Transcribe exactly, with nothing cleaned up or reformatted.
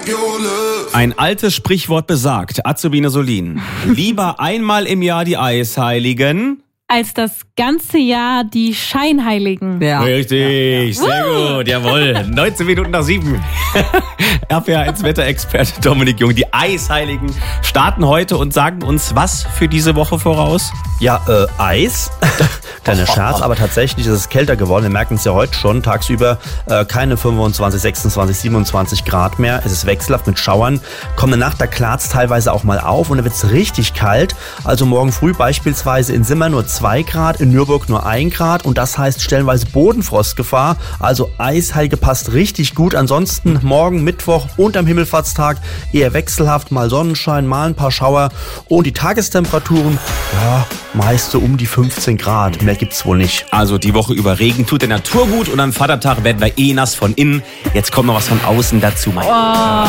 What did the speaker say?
Ein altes Sprichwort besagt, Azubine Solin, lieber einmal im Jahr die Eisheiligen als das ganze Jahr die Scheinheiligen. Ja. Richtig, ja, ja. Sehr gut, jawohl. neunzehn Minuten nach sieben. R P A eins Wetterexperte Dominik Jung. Die Eisheiligen starten heute und sagen uns was für diese Woche voraus? Ja, äh, Eis. Kleiner Scherz, aber tatsächlich ist es kälter geworden. Wir merken es ja heute schon. Tagsüber äh, keine fünfundzwanzig, sechsundzwanzig, siebenundzwanzig Grad mehr. Es ist wechselhaft mit Schauern. Kommende Nacht, da klart es teilweise auch mal auf und dann wird es richtig kalt. Also morgen früh beispielsweise in Simmer nur zwei Grad, in Nürburg nur ein Grad und das heißt stellenweise Bodenfrostgefahr. Also Eisheilige passt richtig gut. Ansonsten morgen Mittwoch und am Himmelfahrtstag eher wechselhaft, mal Sonnenschein, mal ein paar Schauer und die Tagestemperaturen, ja, meist so um die fünfzehn Grad. Mehr gibt's wohl nicht. Also die Woche über Regen tut der Natur gut und am Vatertag werden wir eh nass von innen. Jetzt kommt noch was von außen dazu. Mein oh.